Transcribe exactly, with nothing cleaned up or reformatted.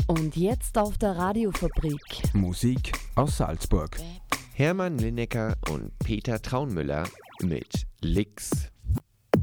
Und jetzt auf der Radiofabrik. Musik aus Salzburg. Hermann Lineker und Peter Traunmüller mit Licks.